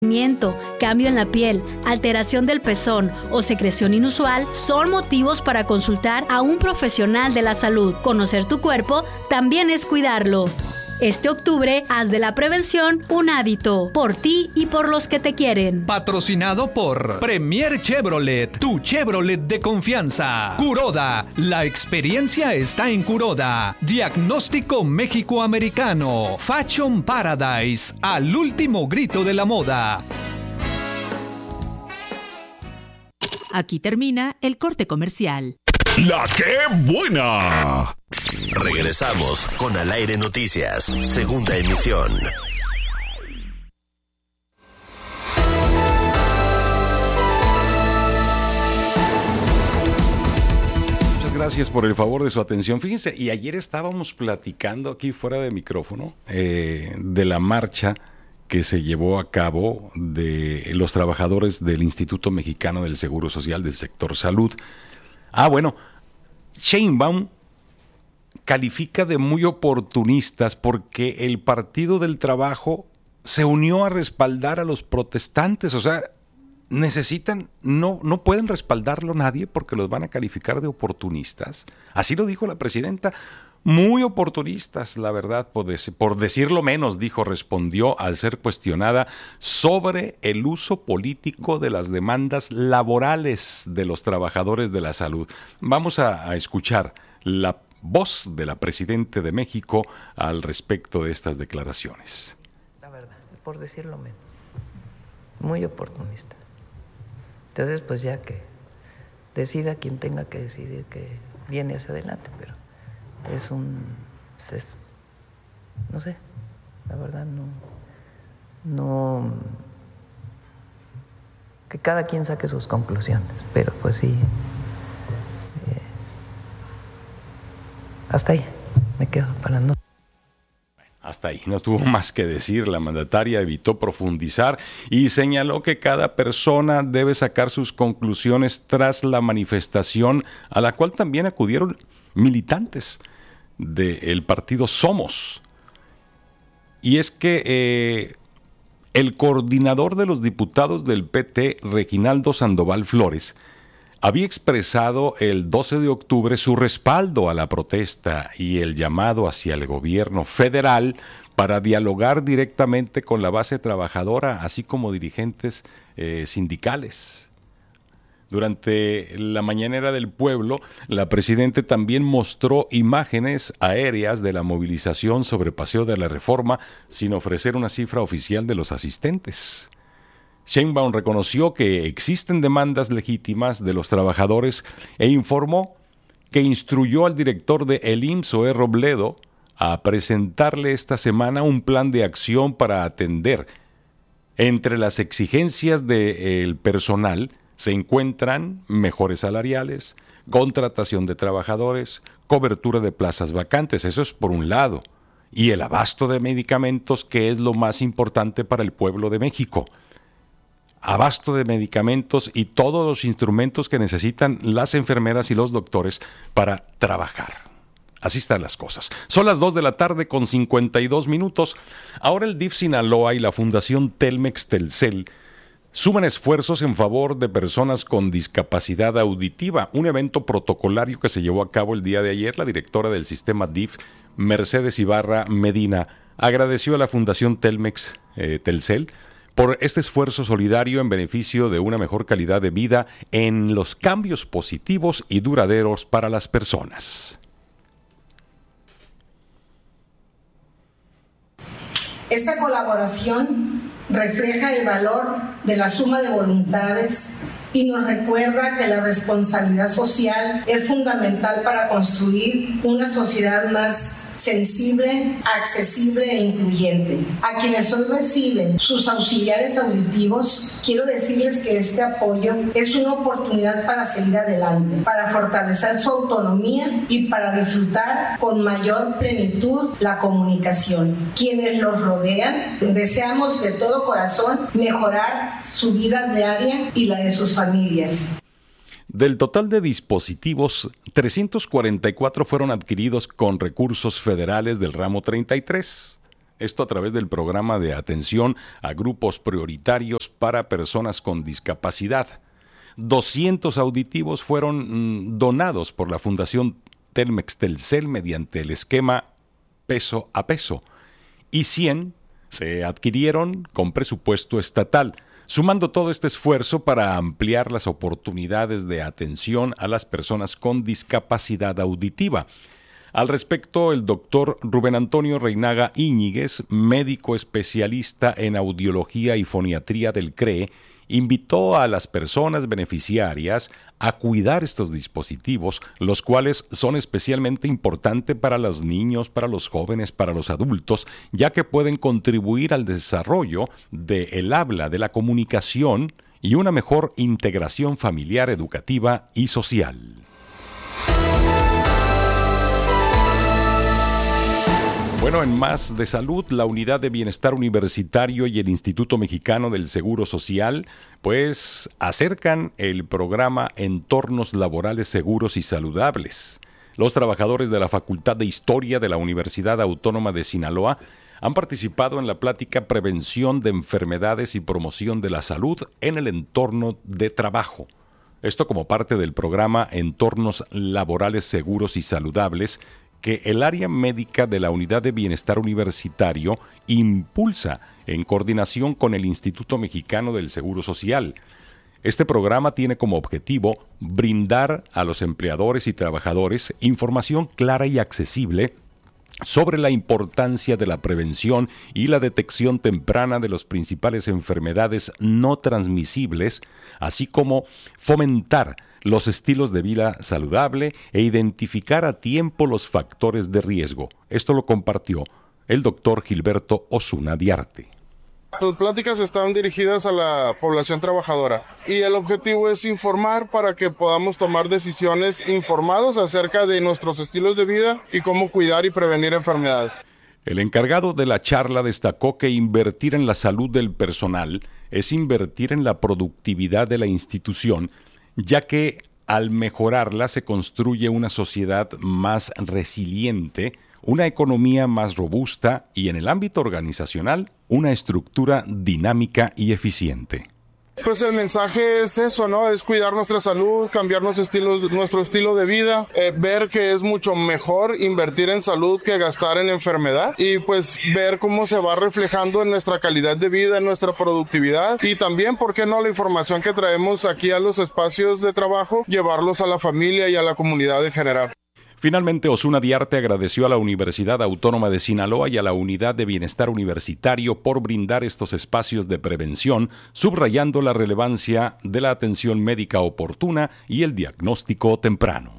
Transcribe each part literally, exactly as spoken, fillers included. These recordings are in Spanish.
Cambio en la piel, alteración del pezón o secreción inusual son motivos para consultar a un profesional de la salud. Conocer tu cuerpo también es cuidarlo. Este octubre, haz de la prevención un hábito, por ti y por los que te quieren. Patrocinado por Premier Chevrolet, tu Chevrolet de confianza. Kuroda, la experiencia está en Kuroda. Diagnóstico México-Americano. Fashion Paradise, al último grito de la moda. Aquí termina el corte comercial. ¡La qué buena! Regresamos con Al Aire Noticias, segunda emisión. Muchas gracias por el favor de su atención. Fíjense, y ayer estábamos platicando aquí fuera de micrófono eh, de la marcha que se llevó a cabo de los trabajadores del Instituto Mexicano del Seguro Social del sector salud. Ah, bueno, Sheinbaum califica de muy oportunistas porque el Partido del Trabajo se unió a respaldar a los protestantes. O sea, necesitan, no, no pueden respaldarlo nadie porque los van a calificar de oportunistas. Así lo dijo la presidenta. Muy oportunistas, la verdad, por, dec- por decirlo menos, dijo, respondió al ser cuestionada sobre el uso político de las demandas laborales de los trabajadores de la salud. Vamos a, a escuchar la voz de la Presidenta de México al respecto de estas declaraciones. La verdad, por decirlo menos, muy oportunista. Entonces, pues ya que decida quien tenga que decidir que viene hacia adelante, pero es un, es, no sé, la verdad no, no, que cada quien saque sus conclusiones, pero pues sí, eh, hasta ahí me quedo para no. Hasta ahí no tuvo más que decir. La mandataria evitó profundizar y señaló que cada persona debe sacar sus conclusiones tras la manifestación a la cual también acudieron militantes del partido Somos. Y es que eh, el coordinador de los diputados del P T, Reginaldo Sandoval Flores, había expresado el doce de octubre su respaldo a la protesta y el llamado hacia el gobierno federal para dialogar directamente con la base trabajadora, así como dirigentes eh, sindicales. Durante la mañanera del pueblo, la presidenta también mostró imágenes aéreas de la movilización sobre Paseo de la Reforma sin ofrecer una cifra oficial de los asistentes. Sheinbaum reconoció que existen demandas legítimas de los trabajadores e informó que instruyó al director de el I M S S, Zoé Robledo, a presentarle esta semana un plan de acción para atender. Entre las exigencias del personal se encuentran mejores salariales, contratación de trabajadores, cobertura de plazas vacantes, eso es por un lado, y el abasto de medicamentos, que es lo más importante para el pueblo de México. Abasto de medicamentos y todos los instrumentos que necesitan las enfermeras y los doctores para trabajar. Así están las cosas. Son las dos de la tarde con cincuenta y dos minutos. Ahora el D I F Sinaloa y la Fundación Telmex Telcel suman esfuerzos en favor de personas con discapacidad auditiva. Un evento protocolario que se llevó a cabo el día de ayer. La directora del sistema D I F, Mercedes Ibarra Medina, agradeció a la Fundación Telmex eh, Telcel por este esfuerzo solidario en beneficio de una mejor calidad de vida en los cambios positivos y duraderos para las personas. Esta colaboración refleja el valor de la suma de voluntades y nos recuerda que la responsabilidad social es fundamental para construir una sociedad más sensible, accesible e incluyente. A quienes hoy reciben sus auxiliares auditivos, quiero decirles que este apoyo es una oportunidad para seguir adelante, para fortalecer su autonomía y para disfrutar con mayor plenitud la comunicación. Quienes los rodean, deseamos de todo corazón mejorar su vida diaria y la de sus familias. Del total de dispositivos, trescientos cuarenta y cuatro fueron adquiridos con recursos federales del ramo treinta y tres. Esto a través del programa de atención a grupos prioritarios para personas con discapacidad. doscientos auditivos fueron mm, donados por la Fundación Telmex Telcel mediante el esquema peso a peso y cien se adquirieron con presupuesto estatal, sumando todo este esfuerzo para ampliar las oportunidades de atención a las personas con discapacidad auditiva. Al respecto, el doctor Rubén Antonio Reinaga Íñiguez, médico especialista en audiología y foniatría del C R E, invitó a las personas beneficiarias a cuidar estos dispositivos, los cuales son especialmente importantes para los niños, para los jóvenes, para los adultos, ya que pueden contribuir al desarrollo del habla, de la comunicación y una mejor integración familiar, educativa y social. Bueno, en más de salud, la Unidad de Bienestar Universitario y el Instituto Mexicano del Seguro Social, pues acercan el programa Entornos Laborales Seguros y Saludables. Los trabajadores de la Facultad de Historia de la Universidad Autónoma de Sinaloa han participado en la plática Prevención de Enfermedades y Promoción de la Salud en el entorno de trabajo. Esto como parte del programa Entornos Laborales Seguros y Saludables, que el área médica de la Unidad de Bienestar Universitario impulsa en coordinación con el Instituto Mexicano del Seguro Social. Este programa tiene como objetivo brindar a los empleadores y trabajadores información clara y accesible sobre la importancia de la prevención y la detección temprana de las principales enfermedades no transmisibles, así como fomentar los estilos de vida saludable e identificar a tiempo los factores de riesgo. Esto lo compartió el doctor Gilberto Osuna Diarte. Las pláticas están dirigidas a la población trabajadora y el objetivo es informar para que podamos tomar decisiones informados acerca de nuestros estilos de vida y cómo cuidar y prevenir enfermedades. El encargado de la charla destacó que invertir en la salud del personal es invertir en la productividad de la institución, ya que al mejorarla se construye una sociedad más resiliente, una economía más robusta y en el ámbito organizacional, una estructura dinámica y eficiente. Pues el mensaje es eso, ¿no? Es cuidar nuestra salud, cambiar nuestro estilo, nuestro estilo de vida, eh, ver que es mucho mejor invertir en salud que gastar en enfermedad y pues ver cómo se va reflejando en nuestra calidad de vida, en nuestra productividad y también, ¿por qué no?, la información que traemos aquí a los espacios de trabajo, llevarlos a la familia y a la comunidad en general. Finalmente, Osuna Diarte agradeció a la Universidad Autónoma de Sinaloa y a la Unidad de Bienestar Universitario por brindar estos espacios de prevención, subrayando la relevancia de la atención médica oportuna y el diagnóstico temprano.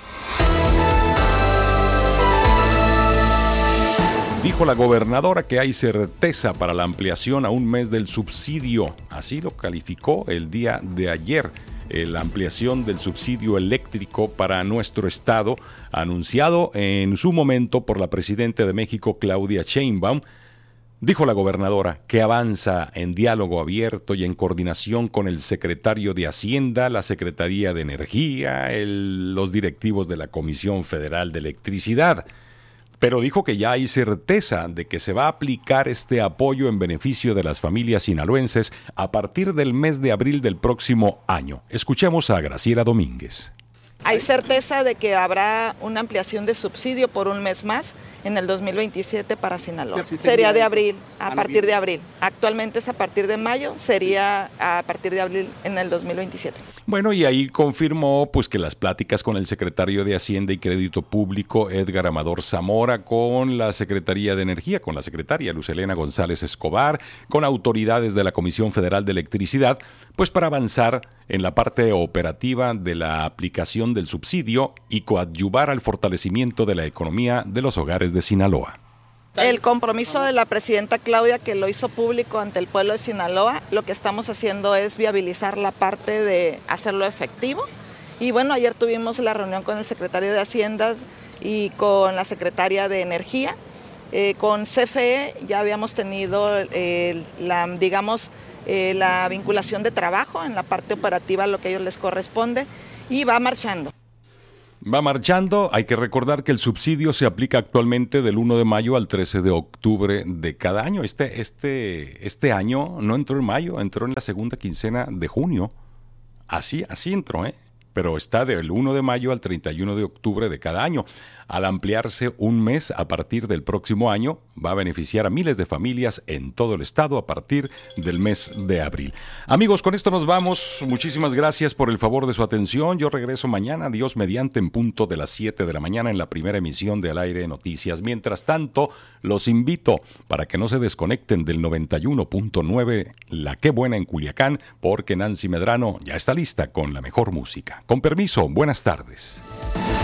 Dijo la gobernadora que hay certeza para la ampliación a un mes del subsidio. Así lo calificó el día de ayer. La ampliación del subsidio eléctrico para nuestro estado, anunciado en su momento por la presidenta de México, Claudia Sheinbaum, dijo la gobernadora que avanza en diálogo abierto y en coordinación con el secretario de Hacienda, la Secretaría de Energía, el, los directivos de la Comisión Federal de Electricidad. Pero dijo que ya hay certeza de que se va a aplicar este apoyo en beneficio de las familias sinaloenses a partir del mes de abril del próximo año. Escuchemos a Graciela Domínguez. Hay certeza de que habrá una ampliación de subsidio por un mes más en el dos mil veintisiete para Sinaloa. Sí, sería de abril, a partir de abril. Actualmente es a partir de mayo, sería a partir de abril en el dos mil veintisiete. Bueno, y ahí confirmó pues que las pláticas con el secretario de Hacienda y Crédito Público, Edgar Amador Zamora, con la Secretaría de Energía, con la secretaria Luz Helena González Escobar, con autoridades de la Comisión Federal de Electricidad, pues para avanzar en la parte operativa de la aplicación del subsidio y coadyuvar al fortalecimiento de la economía de los hogares de Sinaloa. El compromiso de la presidenta Claudia, que lo hizo público ante el pueblo de Sinaloa, lo que estamos haciendo es viabilizar la parte de hacerlo efectivo. Y bueno, ayer tuvimos la reunión con el secretario de Hacienda y con la secretaria de Energía. Eh, con C F E ya habíamos tenido eh, la, digamos, eh, la vinculación de trabajo en la parte operativa, lo que a ellos les corresponde, y va marchando. Va marchando. Hay que recordar que el subsidio se aplica actualmente del uno de mayo al trece de octubre de cada año. Este, este, este año no entró en mayo, entró en la segunda quincena de junio. Así, así entró, ¿eh? Pero está del uno de mayo al treinta y uno de octubre de cada año. Al ampliarse un mes a partir del próximo año, va a beneficiar a miles de familias en todo el estado a partir del mes de abril. Amigos, con esto nos vamos. Muchísimas gracias por el favor de su atención. Yo regreso mañana, Dios mediante, en punto de las siete de la mañana en la primera emisión de Al Aire Noticias. Mientras tanto, los invito para que no se desconecten del noventa y uno punto nueve La Qué Buena en Culiacán, porque Nancy Medrano ya está lista con la mejor música. Con permiso, buenas tardes.